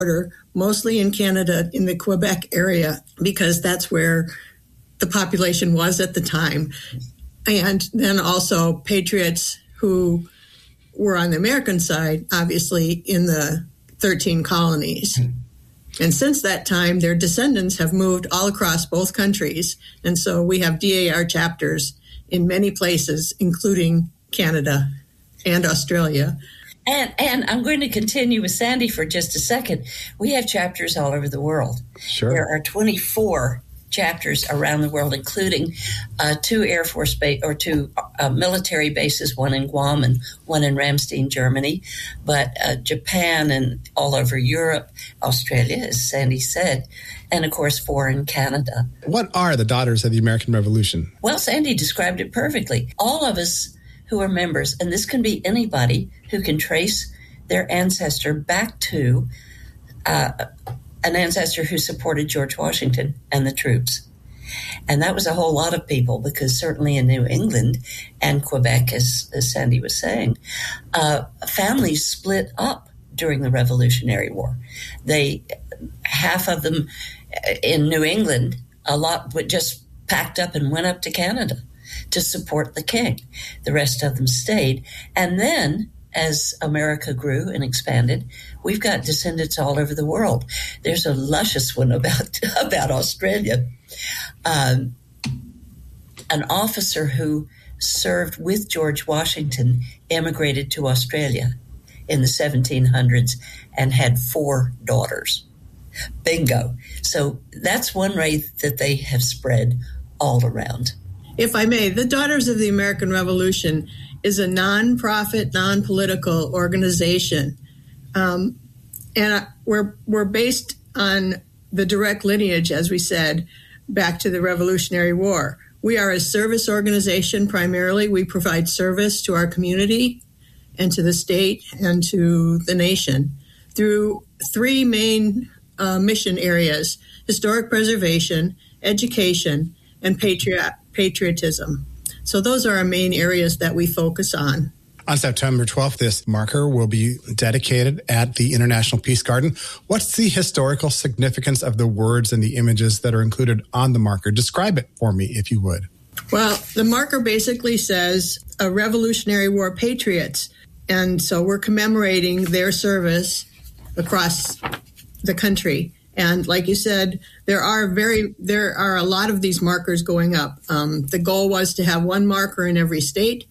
mostly in Canada, in the Quebec area, because that's where the population was at the time. And then also patriots who were on the American side, obviously, in the 13 colonies. And since that time, their descendants have moved all across both countries. And so we have DAR chapters in many places, including Canada and Australia. And I'm going to continue with Sandy for just a second. We have chapters all over the world. Sure. There are 24 chapters around the world, including two Air Force two military bases, one in Guam and one in Ramstein, Germany, but Japan and all over Europe, Australia, as Sandy said, and of course 4 in Canada. What are the Daughters of the American Revolution? Well, Sandy described it perfectly. All of us who are members, and this can be anybody who can trace their ancestor back to an ancestor who supported George Washington and the troops. And that was a whole lot of people, because certainly in New England and Quebec, as Sandy was saying, families split up during the Revolutionary War. Half of them in New England, a lot just packed up and went up to Canada to support the king. The rest of them stayed. And then, as America grew and expanded, we've got descendants all over the world. There's a luscious one about Australia. An officer who served with George Washington immigrated to Australia in the 1700s and had 4 daughters. Bingo. So that's one way that they have spread all around. If I may, the Daughters of the American Revolution is a non-profit, non-political organization. And we're based on the direct lineage, as we said, back to the Revolutionary War. We are a service organization primarily. We provide service to our community and to the state and to the nation through 3 main mission areas: historic preservation, education, and patriotism. So those are our main areas that we focus on. On September 12th, this marker will be dedicated at the International Peace Garden. What's the historical significance of the words and the images that are included on the marker? Describe it for me, if you would. Well, the marker basically says Revolutionary War patriots. And so we're commemorating their service across the country. And like you said, there are a lot of these markers going up. The goal was to have 1 marker in every state.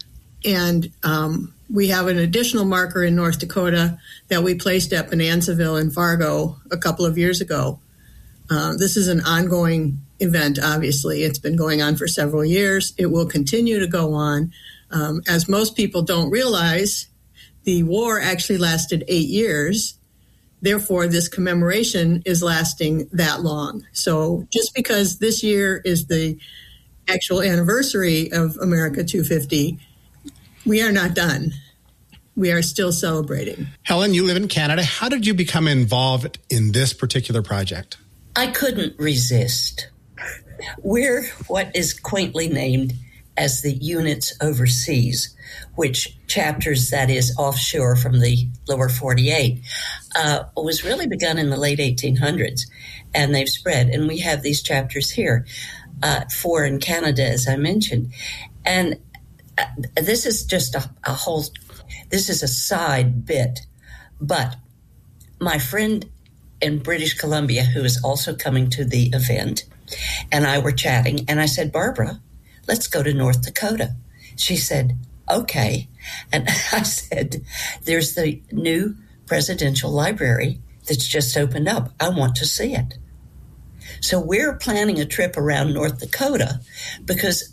And we have an additional marker in North Dakota that we placed at Bonanzaville in Fargo a couple of years ago. This is an ongoing event, obviously. It's been going on for several years. It will continue to go on. As most people don't realize, the war actually lasted 8 years. Therefore, this commemoration is lasting that long. So just because this year is the actual anniversary of America 250, we are not done. We are still celebrating. Helen, you live in Canada. How did you become involved in this particular project? I couldn't resist. We're what is quaintly named as the units overseas, which chapters, that is offshore from the lower 48, was really begun in the late 1800s, and they've spread. And we have these chapters here, 4 in Canada, as I mentioned. And this is just this is a side bit. But my friend in British Columbia, who is also coming to the event, and I were chatting, and I said, Barbara, let's go to North Dakota. She said, okay. And I said, there's the new presidential library that's just opened up. I want to see it. So we're planning a trip around North Dakota because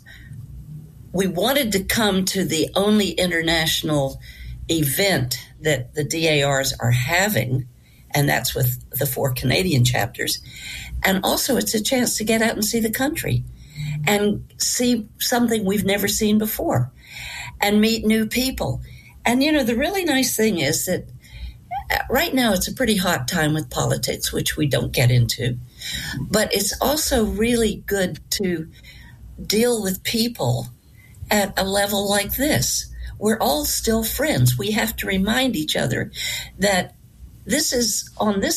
we wanted to come to the only international event that the DARs are having, and that's with the 4 Canadian chapters. And also it's a chance to get out and see the country and see something we've never seen before and meet new people. And, the really nice thing is that right now it's a pretty hot time with politics, which we don't get into. But it's also really good to deal with people at a level like this. We're all still friends. We have to remind each other that This is on this